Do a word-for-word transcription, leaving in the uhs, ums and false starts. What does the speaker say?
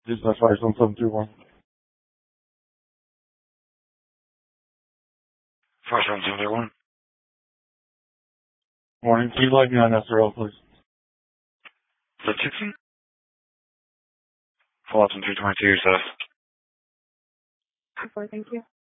Dispatch five seven seven two one. five seven seven two one. Morning. Please light me on S R L, please. The Dixon? Fulton three twenty-two, yourself. Four, thank you.